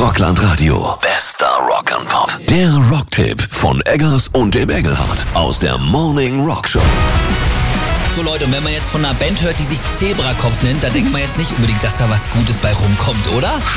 Rockland Radio. Bester Rock and Pop. Der Rocktipp von Eggers und dem Engelhardt aus der Morning Rock Show. So Leute, und wenn man jetzt von einer Band hört, die sich Zebrakopf nennt, da denkt man jetzt nicht unbedingt, dass da was Gutes bei rumkommt, oder?